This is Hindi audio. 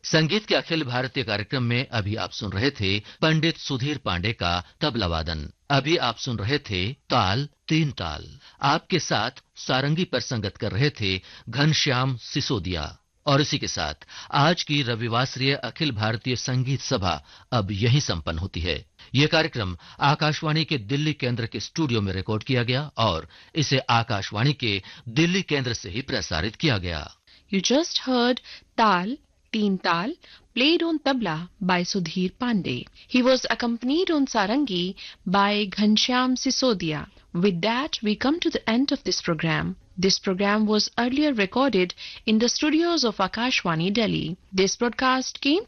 संगीत के अखिल भारतीय कार्यक्रम में अभी आप सुन रहे थे पंडित सुधीर पांडे का तबला वादन। अभी आप सुन रहे थे ताल तीन ताल। आपके साथ सारंगी पर संगत कर रहे थे घनश्याम सिसोदिया। और इसी के साथ आज की रविवासरीय अखिल भारतीय संगीत सभा अब यहीं संपन्न होती है। यह कार्यक्रम आकाशवाणी के दिल्ली केंद्र के स्टूडियो में रिकॉर्ड किया गया और इसे आकाशवाणी के दिल्ली केंद्र से ही प्रसारित किया गया। You just heard Tal, Teen Tal, played on tabla by Sudhir Pandey. He was accompanied on sarangi by Ghanshyam Sisodia. With that, we come to the end of this program. This program was earlier recorded in the studios of Akashvani, Delhi. This broadcast came